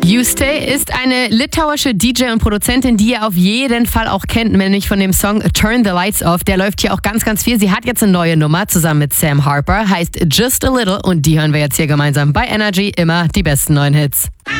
Juste ist eine litauische DJ und Produzentin, die ihr auf jeden Fall auch kennt, nämlich von dem Song Turn the Lights Off. Der läuft hier auch ganz, ganz viel. Sie hat jetzt eine neue Nummer zusammen mit Sam Harper, heißt Just a Little und die hören wir jetzt hier gemeinsam bei Energy. Immer die besten neuen Hits.